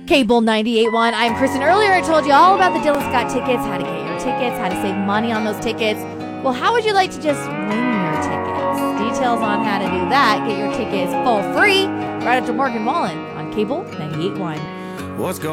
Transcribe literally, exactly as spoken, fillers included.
Cable ninety-eight point one. I'm Kristen. Earlier I told you all about the Dylan Scott tickets, how to get your tickets, how to save money on those tickets. Well, how would you like to just win your tickets? Details on how to do that. Get your tickets for free right after Morgan Wallen on Cable ninety-eight point one. What's going